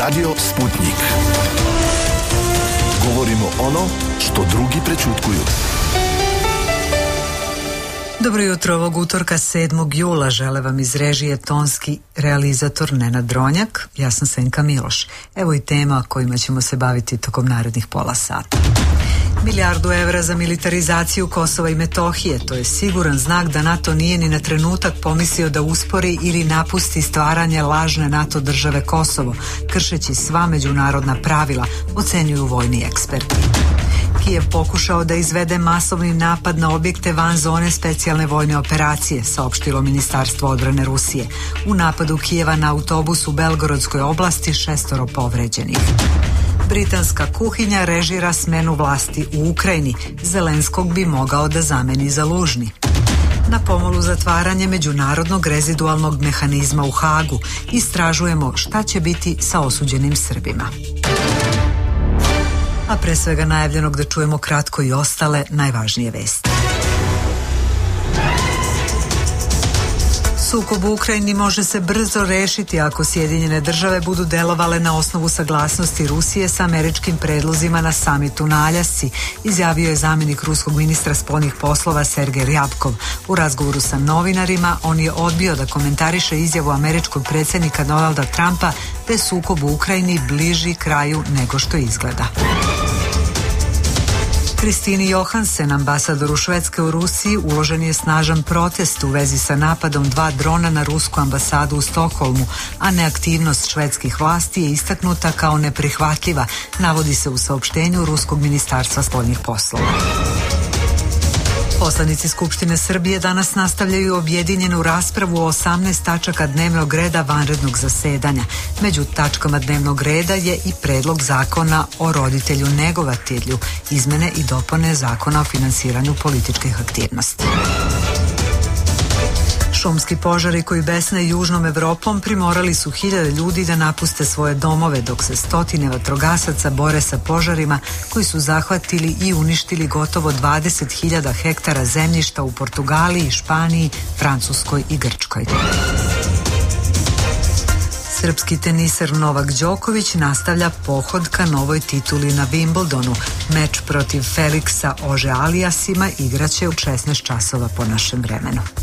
Radio Sputnik. Govorimo ono što drugi prećutkuju. Dobro jutro, ovog utorka 7. jula žele vam iz režije tonski realizator Nenad Dronjak, ja sam Senka Miloš. Evo i tema kojima ćemo se baviti tokom narednih pola sata. 1 milijardu evra za militarizaciju Kosova i Metohije, to je siguran znak da NATO nije ni na trenutak pomislio da uspori ili napusti stvaranje lažne NATO države Kosovo, kršeći sva međunarodna pravila, ocenjuju vojni eksperti. Kijev pokušao da izvede masovni napad na objekte van zone specijalne vojne operacije, saopštilo Ministarstvo odbrane Rusije. U napadu Kijeva na autobus u Belgorodskoj oblasti 6 povređenih. Britanska kuhinja režira smenu vlasti u Ukrajini. Zelenskog bi mogao da zameni za Lužni. Na pomolu zatvaranje međunarodnog rezidualnog mehanizma u Hagu. Istražujemo šta će biti sa osuđenim Srbima. A pre svega najavljenog da čujemo kratko i ostale najvažnije vesti. Sukob u Ukrajini može se brzo rešiti ako Sjedinjene države budu delovale na osnovu saglasnosti Rusije sa američkim predlozima na samitu na Aljasci, izjavio je zamjenik ruskog ministra spoljnih poslova Sergej Ryabkov. U razgovoru sa novinarima on je odbio da komentariše izjavu američkog predsjednika Donalda Trumpa da je sukob u Ukrajini bliži kraju nego što izgleda. Kristini Johansen, ambasadoru Švedske u Rusiji, uložen je snažan protest u vezi sa napadom 2 drona na rusku ambasadu u Stokholmu, a neaktivnost švedskih vlasti je istaknuta kao neprihvatljiva, navodi se u saopštenju Ruskog ministarstva spoljnih poslova. Poslanici Skupštine Srbije danas nastavljaju objedinjenu raspravu o 18 tačaka dnevnog reda vanrednog zasedanja. Među tačkama dnevnog reda je i predlog zakona o roditelju negovatelju, izmene i dopune zakona o finansiranju političkih aktivnosti. Šumski požari koji besne južnom Evropom primorali su 1000 ljudi da napuste svoje domove, dok se stotine vatrogasaca bore sa požarima koji su zahvatili i uništili gotovo 20.000 hektara zemljišta u Portugaliji, Španiji, Francuskoj i Grčkoj. Srpski teniser Novak Đoković nastavlja pohod ka novoj tituli na Wimbledonu. Meč protiv Feliksa Ože-Aliassima igraće u 16 časova po našem vremenu.